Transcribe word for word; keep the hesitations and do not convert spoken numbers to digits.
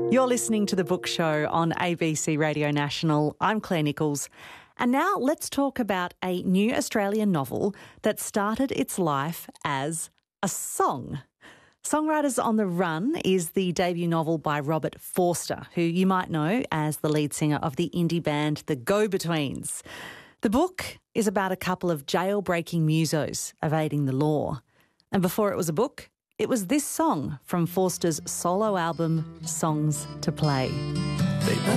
You're listening to The Book Show on A B C Radio National. I'm Claire Nichols. And now let's talk about a new Australian novel that started its life as a song. Songwriters on the Run is the debut novel by Robert Forster, who you might know as the lead singer of the indie band The Go-Betweens. The book is about a couple of jailbreaking musos evading the law. And before it was a book, it was this song from Forster's solo album, Songs to Play. They